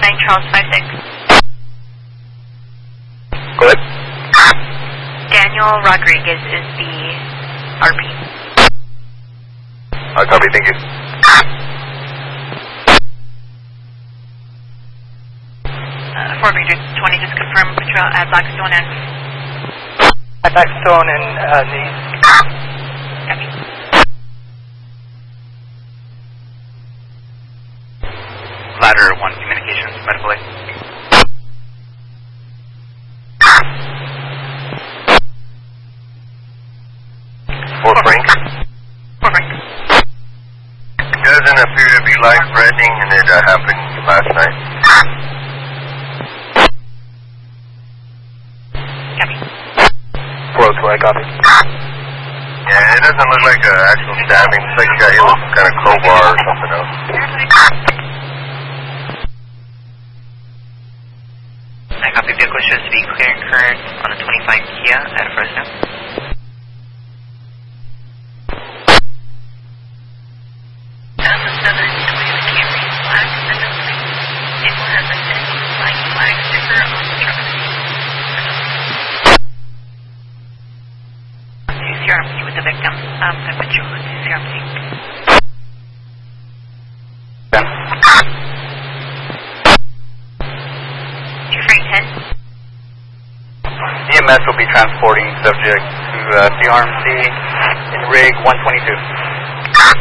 9 Charles 56. Go ahead. Daniel Rodriguez is the RP. Copy, thank you. Fort Ranger 20, just confirm patrol at Blackstone X. At Blackstone and Knees. Copy. Ladder 1 communications, medical aid. Fort Frank. Fort Frank. It doesn't appear to be life-threatening, and it happened last night. Copy. 402, I copy. Yeah, it doesn't look like an actual stabbing. It's like you got hit with some kind of crowbar or something else. I copy. Vehicle shows to be clearing current on the 25 Kia at Fresno. CRMC with the victim. I put you on CRMC. Frank 10. EMS will be transporting subject to CRMC in rig 122.